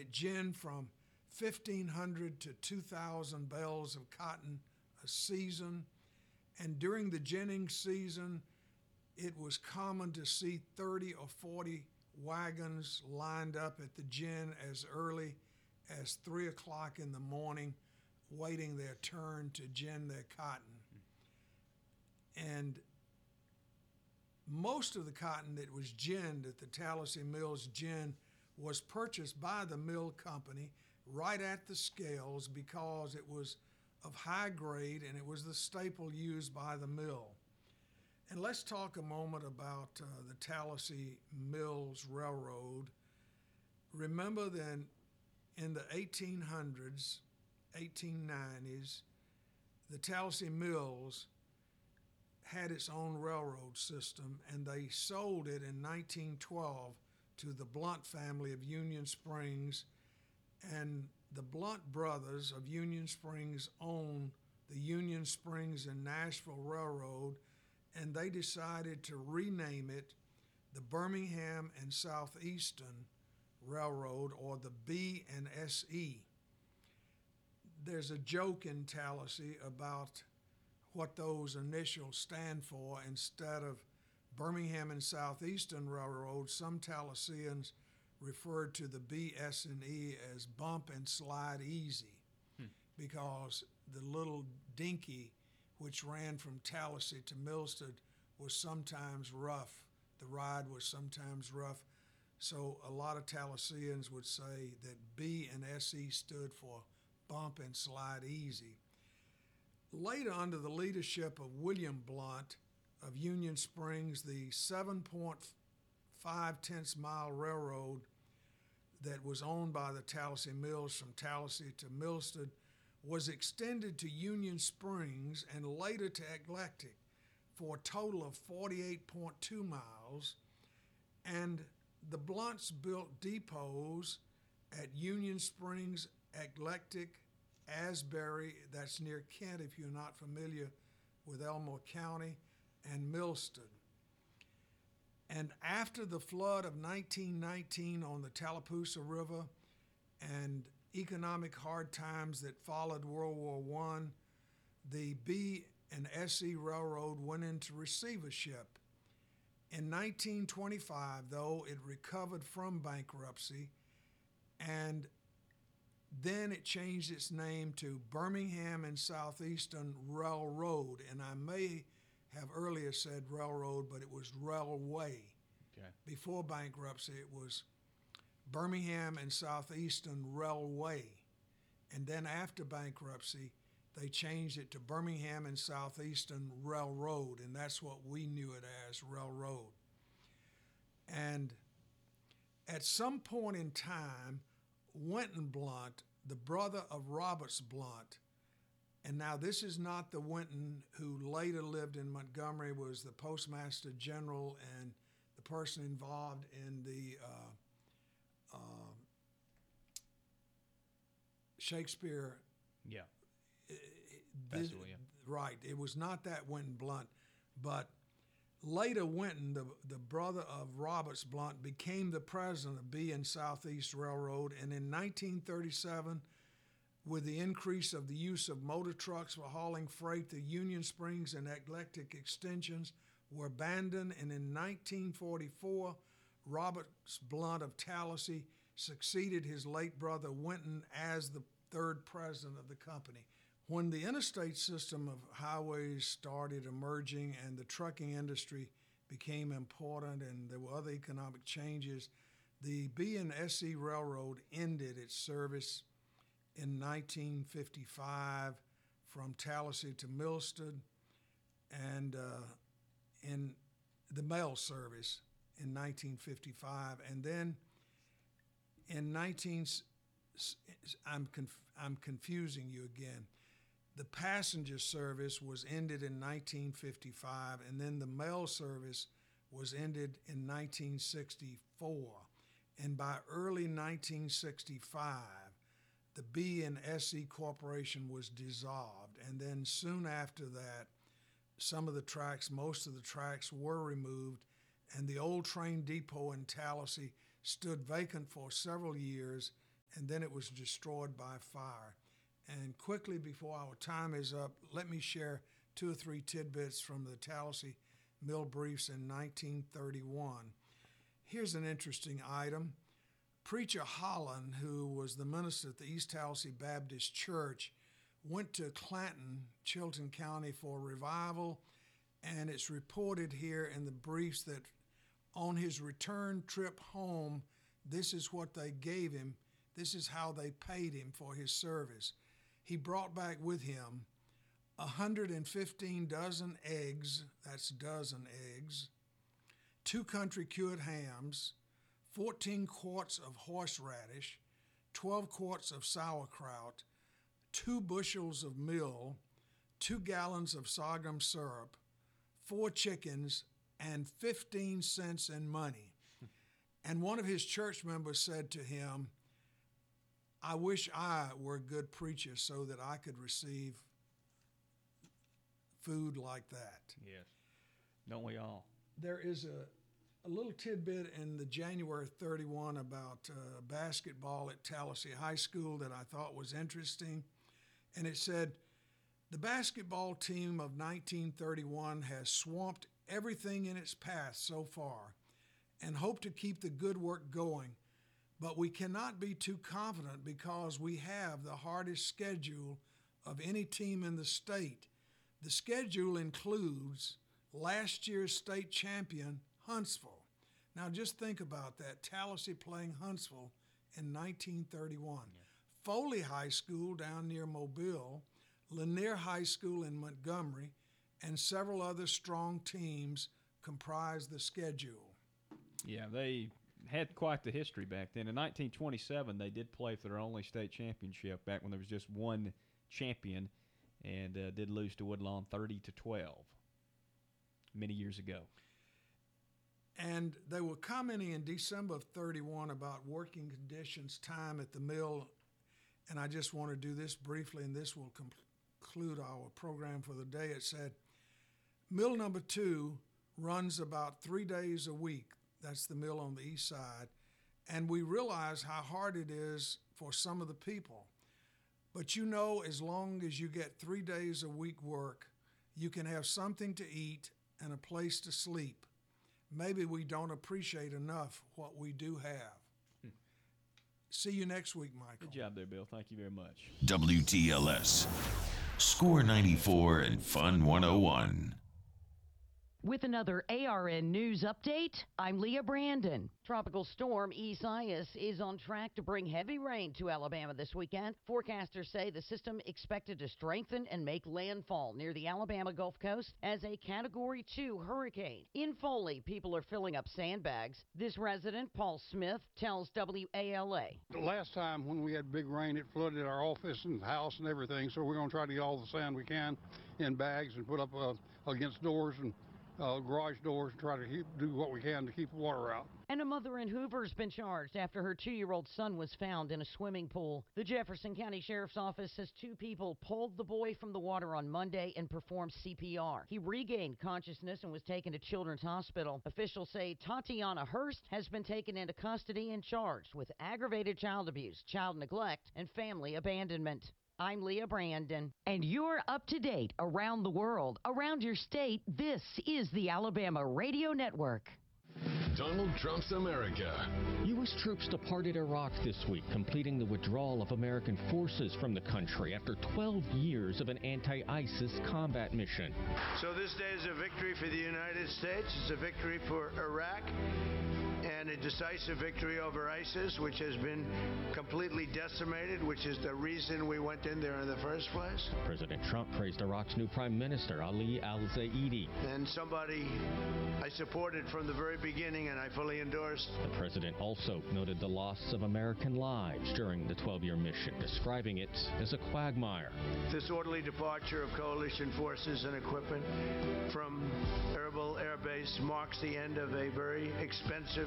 it ginned from 1,500 to 2,000 bales of cotton a season. And during the ginning season, it was common to see 30 or 40 wagons lined up at the gin as early as 3 o'clock in the morning, waiting their turn to gin their cotton. And most of the cotton that was ginned at the Tallahassee Mills Gin was purchased by the mill company right at the scales because it was of high grade and it was the staple used by the mill. And let's talk a moment about the Tallahassee Mills Railroad. Remember that in the 1800s, 1890s, the Tallahassee Mills had its own railroad system, and they sold it in 1912 to the Blunt family of Union Springs. And the Blunt brothers of Union Springs owned the Union Springs and Nashville Railroad, and they decided to rename it the Birmingham and Southeastern Railroad, or the B&SE. There's a joke in Tallahassee about what those initials stand for. Instead of Birmingham and Southeastern Railroad, some Tallahaseans referred to the B&SE as Bump and Slide Easy, because the little dinky which ran from Tallahassee to Millstead was sometimes rough. The ride was sometimes rough. So a lot of Tallahaseans would say that B&SE stood for Bump and Slide Easy. Later, under the leadership of William Blunt of Union Springs, the 7.5 mile railroad that was owned by the Tallahassee Mills from Tallahassee to Millstead was extended to Union Springs and later to Eclectic for a total of 48.2 miles. And the Blunts built depots at Union Springs, Eclectic, Asbury, that's near Kent if you're not familiar with Elmore County, and Millstead. And after the flood of 1919 on the Tallapoosa River and economic hard times that followed World War I, the B&SE Railroad went into receivership. In 1925, though, it recovered from bankruptcy, and then it changed its name to Birmingham and Southeastern Railroad, and I may have earlier said railroad, but it was railway. Okay. Before bankruptcy, it was Birmingham and Southeastern Railway, and then after bankruptcy, they changed it to Birmingham and Southeastern Railroad, and that's what we knew it as, railroad. And at some point in time, Winton Blunt, the brother of Roberts Blunt, and now this is not the Winton who later lived in Montgomery, was the Postmaster General and the person involved in the Shakespeare. Yeah. Festival, yeah. Right. It was not that Winton Blunt, but later Winton, the brother of Roberts Blunt, became the president of B and Southeast Railroad, and in 1937, with the increase of the use of motor trucks for hauling freight, the Union Springs and Eclectic extensions were abandoned, and in 1944, Roberts Blunt of Tallahassee succeeded his late brother Winton as the third president of the company. When the interstate system of highways started emerging and the trucking industry became important and there were other economic changes, the B&SE Railroad ended its service in 1955 from Tallahassee to Millstead, and in the mail service in 1955, and then in I'm confusing you again. The passenger service was ended in 1955, and then the mail service was ended in 1964. And by early 1965, the B&SE Corporation was dissolved. And then soon after that, most of the tracks were removed, and the old train depot in Tallahassee stood vacant for several years, and then it was destroyed by fire. And quickly before our time is up, let me share 2 or 3 tidbits from the Tallahassee Mill Briefs in 1931. Here's an interesting item. Preacher Holland, who was the minister at the East Tallahassee Baptist Church, went to Clanton, Chilton County, for revival, and it's reported here in the briefs that on his return trip home, this is what they gave him. This is how they paid him for his service. He brought back with him 115 dozen eggs, that's dozen eggs, 2 country cured hams, 14 quarts of horseradish, 12 quarts of sauerkraut, 2 bushels of meal, 2 gallons of sorghum syrup, 4 chickens, and 15 cents in money. And one of his church members said to him, I wish I were a good preacher so that I could receive food like that. Yes. Don't we all? There is a little tidbit in the January 31 about basketball at Tallahassee High School that I thought was interesting. And it said, the basketball team of 1931 has swamped everything in its path so far and hope to keep the good work going. But we cannot be too confident because we have the hardest schedule of any team in the state. The schedule includes last year's state champion, Huntsville. Now just think about that, Tallahassee playing Huntsville in 1931. Yeah. Foley High School down near Mobile, Lanier High School in Montgomery, and several other strong teams comprise the schedule. Yeah, they had quite the history back then. In 1927, they did play for their only state championship back when there was just one champion, and did lose to Woodlawn 30-12 many years ago. And they were commenting in December of 31 about working conditions, time at the mill, and I just want to do this briefly, and this will conclude our program for the day. It said, mill number 2 runs about 3 days a week. That's the mill on the east side. And we realize how hard it is for some of the people. But you know, as long as you get 3 days a week work, you can have something to eat and a place to sleep. Maybe we don't appreciate enough what we do have. See you next week, Michael. Good job there, Bill. Thank you very much. WTLS, Score 94 and Fun 101. With another ARN News update, I'm Leah Brandon. Tropical storm Isaias is on track to bring heavy rain to Alabama this weekend. Forecasters say the system expected to strengthen and make landfall near the Alabama Gulf Coast as a Category 2 hurricane. In Foley, people are filling up sandbags. This resident, Paul Smith, tells WALA. The last time when we had big rain, it flooded our office and house and everything, so we're going to try to get all the sand we can in bags and put up against doors and garage doors and try to do what we can to keep the water out. And a mother in Hoover's been charged after her 2-year-old son was found in a swimming pool. The Jefferson County Sheriff's Office says 2 people pulled the boy from the water on Monday and performed CPR. He regained consciousness and was taken to Children's Hospital. Officials say Tatiana Hurst has been taken into custody and charged with aggravated child abuse, child neglect, and family abandonment. I'm Leah Brandon, and you're up to date around the world, around your state. This is the Alabama Radio Network. Donald Trump's America. U.S. troops departed Iraq this week, completing the withdrawal of American forces from the country after 12 years of an anti-ISIS combat mission. So this day is a victory for the United States. It's a victory for Iraq, and a decisive victory over ISIS, which has been completely decimated, which is the reason we went in there in the first place. President Trump praised Iraq's new Prime Minister, Ali al-Zaidi. And somebody I supported from the very beginning and I fully endorsed. The president also noted the loss of American lives during the 12-year mission, describing it as a quagmire. This orderly departure of coalition forces and equipment from Erbil Air Base marks the end of a very expensive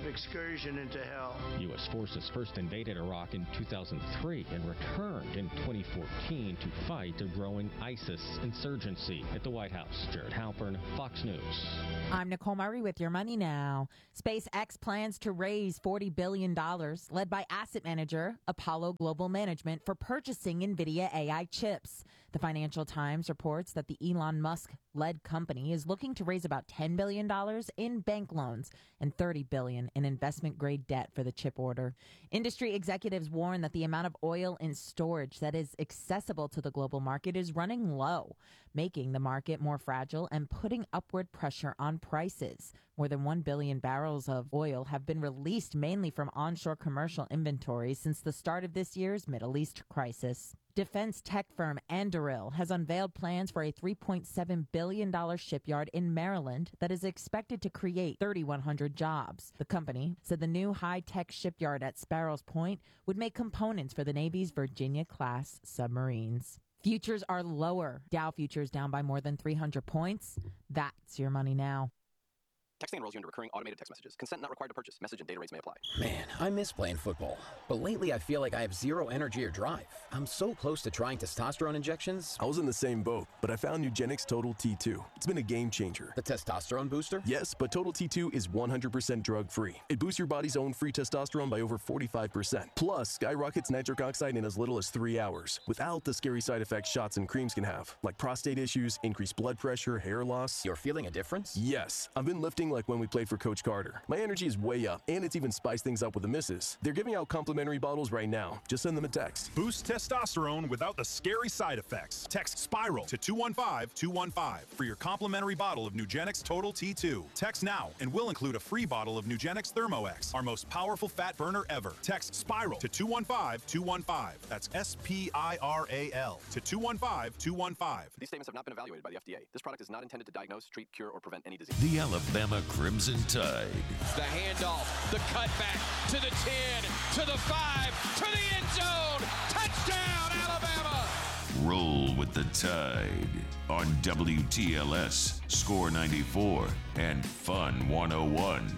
excursion into hell. U.S. forces first invaded Iraq in 2003 and returned in 2014 to fight a growing ISIS insurgency. At the White House, Jared Halpern, Fox News. I'm Nicole Murray with your money now. SpaceX plans to raise $40 billion, led by asset manager Apollo Global Management, for purchasing NVIDIA AI chips. The Financial Times reports that the Elon Musk-led company is looking to raise about $10 billion in bank loans and $30 billion in investment-grade debt for the chip order. Industry executives warn that the amount of oil in storage that is accessible to the global market is running low, making the market more fragile and putting upward pressure on prices. More than 1 billion barrels of oil have been released mainly from onshore commercial inventories since the start of this year's Middle East crisis. Defense tech firm Anduril has unveiled plans for a $3.7 billion shipyard in Maryland that is expected to create 3,100 jobs. The company said the new high-tech shipyard at Sparrows Point would make components for the Navy's Virginia-class submarines. Futures are lower. Dow futures down by more than 300 points. That's your money now. Texting enrolls you into recurring automated text messages. Consent not required to purchase. Message and data rates may apply. Man, I miss playing football. But lately I feel like I have zero energy or drive. I'm so close to trying testosterone injections. I was in the same boat, but I found Nugenix Total T2. It's been a game changer. The testosterone booster? Yes, but Total T2 is 100% drug-free. It boosts your body's own free testosterone by over 45%. Plus, skyrockets nitric oxide in as little as 3 hours, without the scary side effects shots and creams can have, like prostate issues, increased blood pressure, hair loss. You're feeling a difference? Yes. I've been lifting like when we played for Coach Carter. My energy is way up, and it's even spiced things up with the misses. They're giving out complimentary bottles right now. Just send them a text. Boost testosterone without the scary side effects. Text SPIRAL to 215-215 for your complimentary bottle of Nugenix Total T2. Text now, and we'll include a free bottle of Nugenix ThermoX, our most powerful fat burner ever. Text SPIRAL to 215-215. That's SPIRAL to 215-215. These statements have not been evaluated by the FDA. This product is not intended to diagnose, treat, cure, or prevent any disease. The Alabama Crimson Tide. The handoff, the cutback to the 10, to the 5, to the end zone. Touchdown, Alabama! Roll with the Tide on WTLS, Score 94, and Fun 101.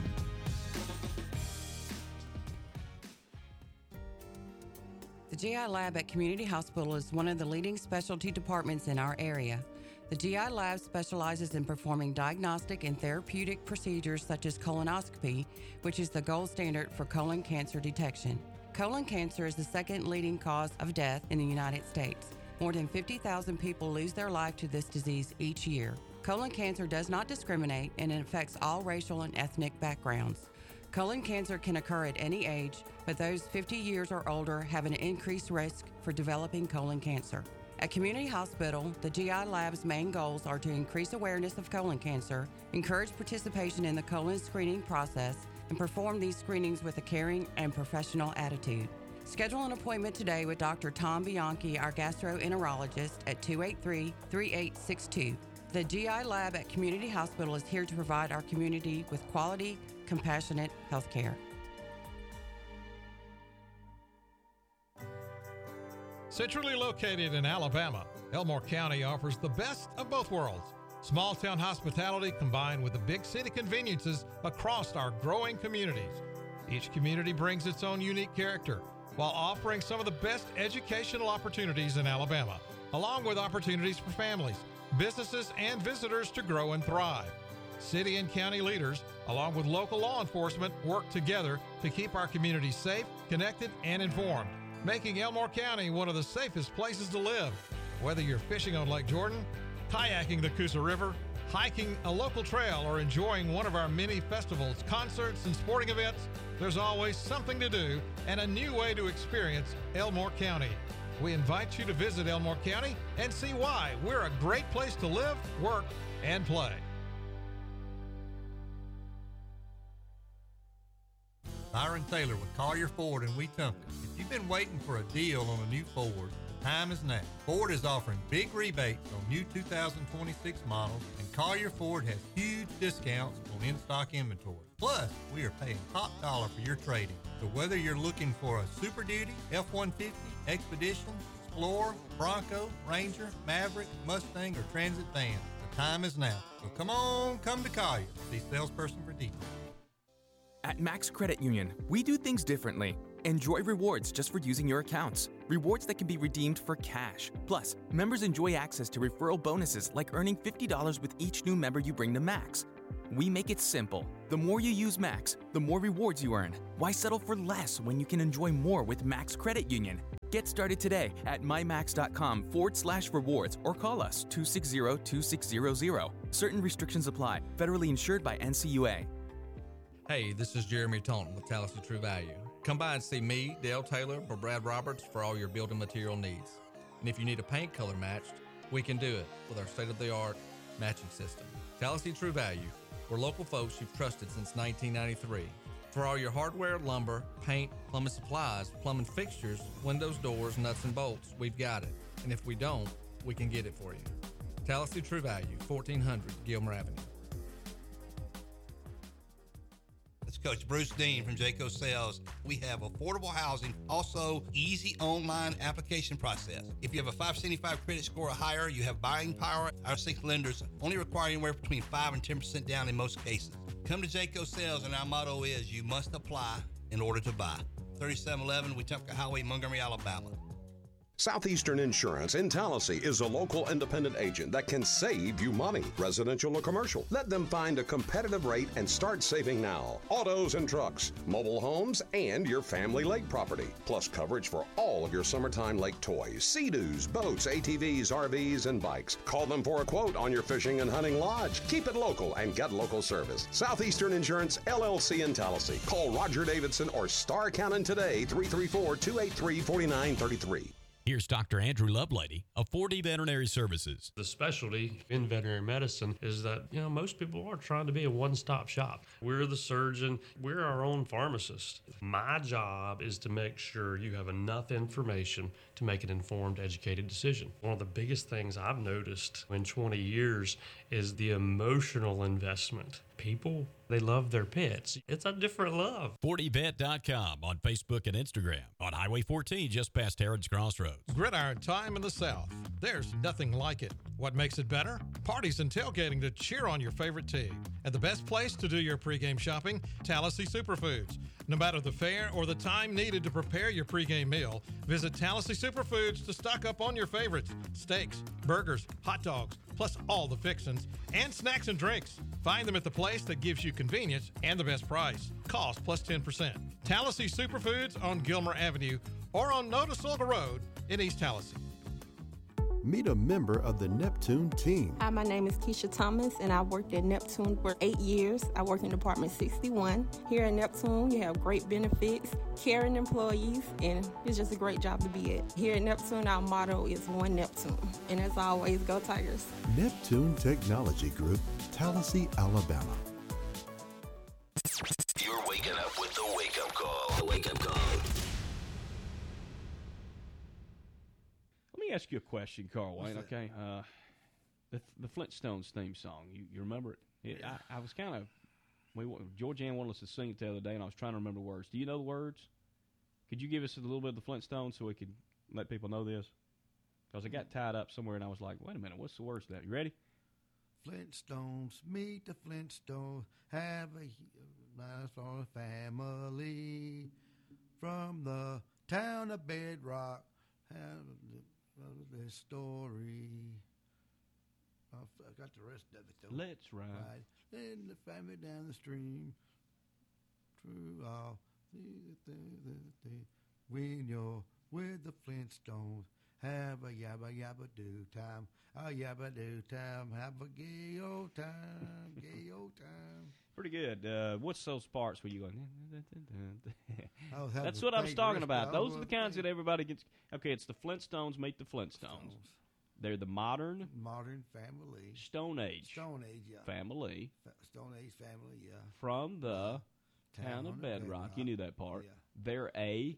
The GI Lab at Community Hospital is one of the leading specialty departments in our area. The GI Lab specializes in performing diagnostic and therapeutic procedures such as colonoscopy, which is the gold standard for colon cancer detection. Colon cancer is the second leading cause of death in the United States. More than 50,000 people lose their life to this disease each year. Colon cancer does not discriminate, and it affects all racial and ethnic backgrounds. Colon cancer can occur at any age, but those 50 years or older have an increased risk for developing colon cancer. At Community Hospital, the GI Lab's main goals are to increase awareness of colon cancer, encourage participation in the colon screening process, and perform these screenings with a caring and professional attitude. Schedule an appointment today with Dr. Tom Bianchi, our gastroenterologist, at 283-3862. The GI Lab at Community Hospital is here to provide our community with quality, compassionate health care. Centrally located in Alabama, Elmore County offers the best of both worlds. Small town hospitality combined with the big city conveniences across our growing communities. Each community brings its own unique character while offering some of the best educational opportunities in Alabama, along with opportunities for families, businesses, and visitors to grow and thrive. City and county leaders, along with local law enforcement, work together to keep our communities safe, connected, and informed, making Elmore County one of the safest places to live. Whether you're fishing on Lake Jordan, kayaking the Coosa River, hiking a local trail, or enjoying one of our many festivals, concerts, and sporting events, there's always something to do and a new way to experience Elmore County. We invite you to visit Elmore County and see why we're a great place to live, work, and play. Byron Taylor with Collier Ford in Wetumpka. If you've been waiting for a deal on a new Ford, the time is now. Ford is offering big rebates on new 2026 models, and Collier Ford has huge discounts on in-stock inventory. Plus, we are paying top dollar for your trade-in. So whether you're looking for a Super Duty, F-150, Expedition, Explorer, Bronco, Ranger, Maverick, Mustang, or Transit van, the time is now. So come on, come to Collier. See salesperson for details. At Max Credit Union, we do things differently. Enjoy rewards just for using your accounts. Rewards that can be redeemed for cash. Plus, members enjoy access to referral bonuses like earning $50 with each new member you bring to Max. We make it simple. The more you use Max, the more rewards you earn. Why settle for less when you can enjoy more with Max Credit Union? Get started today at mymax.com/rewards or call us 260-2600. Certain restrictions apply. Federally insured by NCUA. Hey, this is Jeremy Taunton with Tallahassee True Value. Come by and see me, Dale Taylor, or Brad Roberts for all your building material needs. And if you need a paint color matched, we can do it with our state-of-the-art matching system. Tallahassee True Value. We're local folks you've trusted since 1993. For all your hardware, lumber, paint, plumbing supplies, plumbing fixtures, windows, doors, nuts, and bolts, we've got it. And if we don't, we can get it for you. Tallahassee True Value, 1400 Gilmer Avenue. It's Coach Bruce Dean from Jayco Sales. We have affordable housing, also easy online application process. If you have a 575 credit score or higher, you have buying power. Our 6 lenders only require anywhere between 5 and 10% down in most cases. Come to Jayco Sales, and our motto is you must apply in order to buy. 3711 Wetumpka Highway, Montgomery, Alabama. Southeastern Insurance in Tallahassee is a local independent agent that can save you money, residential or commercial. Let them find a competitive rate and start saving now. Autos and trucks, mobile homes, and your family lake property. Plus coverage for all of your summertime lake toys, sea-doos, boats, ATVs, RVs, and bikes. Call them for a quote on your fishing and hunting lodge. Keep it local and get local service. Southeastern Insurance, LLC in Tallahassee. Call Roger Davidson or Star Cannon today, 334-283-4933. Here's Dr. Andrew Lovelady of 4D Veterinary Services. The specialty in veterinary medicine is that, most people are trying to be a one-stop shop. We're the surgeon. We're our own pharmacist. My job is to make sure you have enough information to make an informed, educated decision. One of the biggest things I've noticed in 20 years is the emotional investment. People, they love their pets. It's a different love. 4dvet.com on Facebook and Instagram. On Highway 14 just past Herod's Crossroads. Gridiron time in the South. There's nothing like it. What makes it better? Parties and tailgating to cheer on your favorite team. And the best place to do your pregame shopping? Tallahassee Superfoods. No matter the fare or the time needed to prepare your pregame meal, visit Tallahassee Superfoods to stock up on your favorites. Steaks, burgers, hot dogs, plus all the fixins and snacks and drinks. Find them at the place that gives you convenience and the best price. Cost plus 10%. Tallahassee Superfoods on Gilmer Avenue or on Notasulga Road in East Tallahassee. Meet a member of the Neptune team. Hi, my name is Keisha Thomas, and I worked at Neptune for 8 years. I worked in Department 61. Here at Neptune, you have great benefits, caring employees, and it's just a great job to be at. Here at Neptune, our motto is One Neptune, and as always, go Tigers. Neptune Technology Group, Tallahassee, Alabama. You're waking up with the wake-up call. The wake-up call. Let me ask you a question, Carl Wayne, okay? The Flintstones theme song, you remember it? Yeah. I was kind of, Georgianne wanted us to sing it the other day, and I was trying to remember the words. Do you know the words? Could you give us a little bit of the Flintstones so we could let people know this? Because I got tied up somewhere, and I was like, wait a minute, what's the words to that? You ready? Flintstones, meet the Flintstones, have a nice little family from the town of Bedrock. Have this story. I got the rest of it though. Let's ride. Then the family down the stream. Through all when you're with the Flintstones, have a yabba yabba do time. A yabba do time. Have a gay old time. Gay old time. Pretty good. What's those parts where you go? That's That's what I was talking about. Those are the kinds that everybody gets. Okay, it's the Flintstones meet the Flintstones. They're the modern family. Stone Age. Stone Age, yeah. Family. Stone Age family, yeah. From the town of Bedrock. You knew that part. Yeah. They're a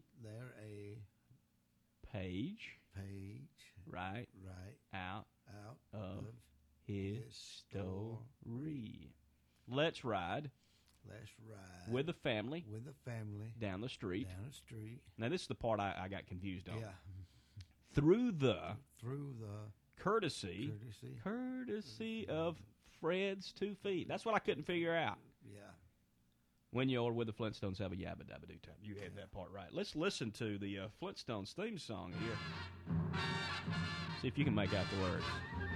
page. Right. Out of his story. Let's ride. With the family. Down the street. Now, this is the part I got confused on. Yeah. Through the courtesy of Fred's 2 feet. That's what I couldn't figure out. Yeah. When you're with the Flintstones, have a yabba dabba do time. You had that part right. Let's listen to the Flintstones theme song here. See if you can make out the words.